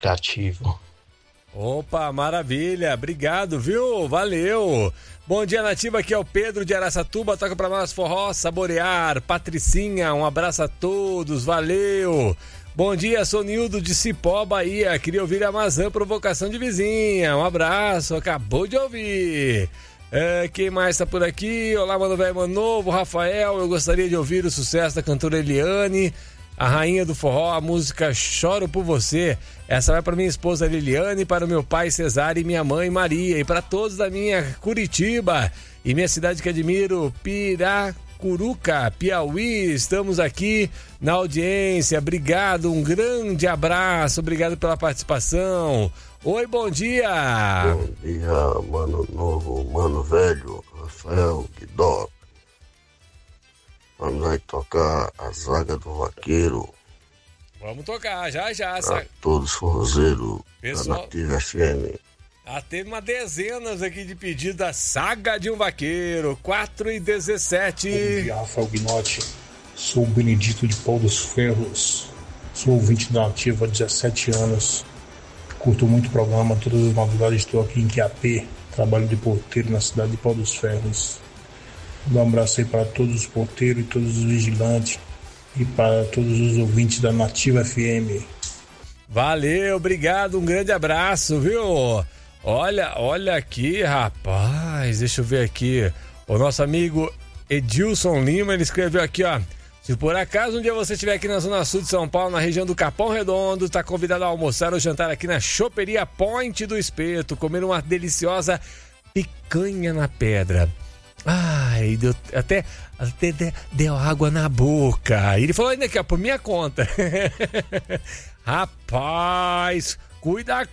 aplicativo. Opa, maravilha, obrigado, viu? Valeu. Bom dia, Nativa, aqui é o Pedro de Araçatuba, toca pra nós forró, saborear. Patricinha, um abraço a todos, valeu. Bom dia, sou Nildo de Cipó, Bahia, queria ouvir a Amazã, provocação de vizinha, um abraço, acabou de ouvir. Quem mais tá por aqui? Olá, mano velho, mano novo, Rafael, eu gostaria de ouvir o sucesso da cantora Eliane, a rainha do forró, a música Choro por Você. Essa vai para minha esposa Liliane, para o meu pai Cesário e minha mãe Maria, e para todos da minha Curitiba e minha cidade que admiro, Piracuruca, Piauí. Estamos aqui na audiência. Obrigado, um grande abraço, obrigado pela participação. Oi, bom dia. Bom dia, mano novo, mano velho, Rafael Guidó. Vamos aí tocar a zaga do vaqueiro. Vamos tocar, já. A todos forrozeiros da Nativa FM. Teve uma dezenas aqui de pedidos da Saga de um Vaqueiro, 4h17. Bom dia, Rafael Guinotti. Sou o Benedito de Pau dos Ferros. Sou ouvinte da Nativa há 17 anos. Curto muito o programa, todas as madrugadas estou aqui em Quiapé. Trabalho de porteiro na cidade de Pau dos Ferros. Dá um abraço aí para todos os porteiros e todos os vigilantes e para todos os ouvintes da Nativa FM. Valeu, obrigado, um grande abraço, viu? Olha aqui, rapaz, deixa eu ver aqui. O nosso amigo Edilson Lima, ele escreveu aqui, ó. Se por acaso um dia você estiver aqui na Zona Sul de São Paulo, na região do Capão Redondo, está convidado a almoçar ou jantar aqui na Choperia Point do Espeto, comer uma deliciosa picanha na pedra. Ai, até deu água na boca. E ele falou ainda aqui, ó, por minha conta. Rapaz, cuida.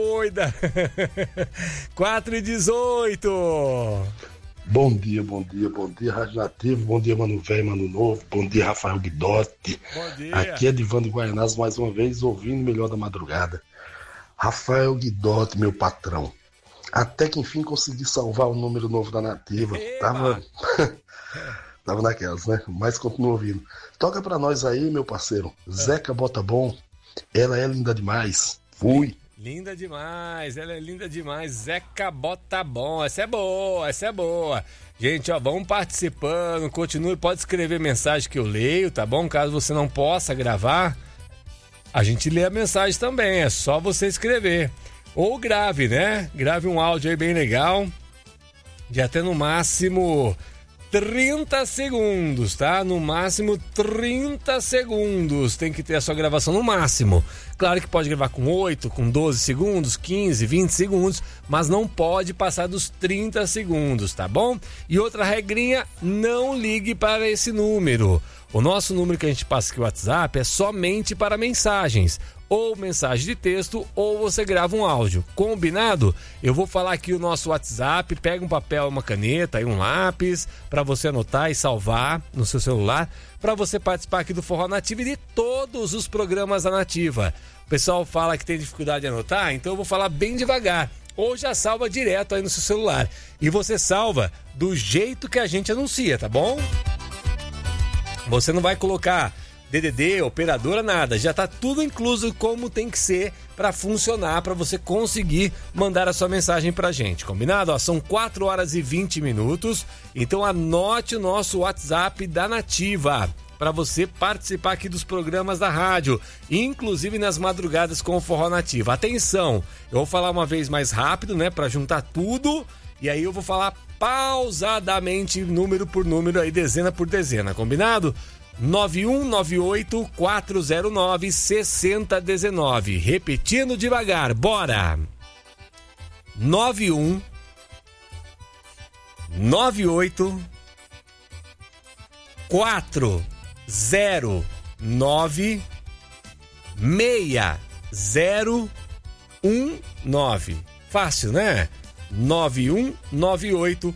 4h18. Bom dia, Rádio Nativo, bom dia, mano velho, mano novo, bom dia, Rafael Guidotti. Bom dia. Aqui é Divando Guaianás, mais uma vez, ouvindo o melhor da madrugada. Rafael Guidotti, meu patrão. Até que enfim consegui salvar o número novo da Nativa. Tava naquelas, né? Mas continuo ouvindo. Toca pra nós aí, meu parceiro. Zeca Bota Bom. Ela é linda demais. Fui. Linda demais, ela é linda demais. Zeca Bota Bom. Essa é boa. Gente, ó, vamos participando. Continue, pode escrever mensagem que eu leio, tá bom? Caso você não possa gravar, a gente lê a mensagem também. É só você escrever. Ou grave, né? Grave um áudio aí bem legal, de até no máximo 30 segundos, tá? No máximo 30 segundos tem que ter a sua gravação no máximo. Claro que pode gravar com 8, com 12 segundos, 15, 20 segundos, mas não pode passar dos 30 segundos, tá bom? E outra regrinha, não ligue para esse número. O nosso número que a gente passa aqui, o WhatsApp, é somente para mensagens. Ou mensagem de texto, ou você grava um áudio. Combinado? Eu vou falar aqui o nosso WhatsApp, pega um papel, uma caneta e um lápis para você anotar e salvar no seu celular, para você participar aqui do Forró Nativa e de todos os programas da Nativa. O pessoal fala que tem dificuldade de anotar, então eu vou falar bem devagar. Ou já salva direto aí no seu celular. E você salva do jeito que a gente anuncia, tá bom? Você não vai colocar DDD, operadora, nada. Já tá tudo incluso como tem que ser para funcionar, para você conseguir mandar a sua mensagem pra gente. Combinado? Ó, são 4h20. Então anote o nosso WhatsApp da Nativa para você participar aqui dos programas da rádio, inclusive nas madrugadas com o Forró Nativa. Atenção, eu vou falar uma vez mais rápido, né, para juntar tudo, e aí eu vou falar pausadamente, número por número, aí dezena por dezena, combinado? 9198-409-6019. Repetindo devagar, bora! 9198 409 6019. Fácil, né? 9198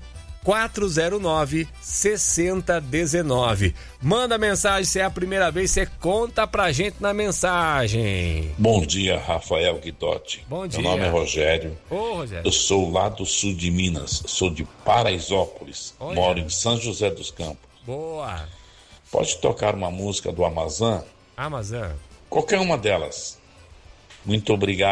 409-6019. Manda mensagem, se é a primeira vez, você conta pra gente na mensagem. Bom dia, Rafael Guidotti. Bom dia. Meu nome é Rogério. Ô, Rogério. Eu sou lá do sul de Minas, sou de Paraisópolis. Olha. Moro em São José dos Campos. Boa. Pode tocar uma música do Amazã? Amazã. Qualquer uma delas. Muito obrigado.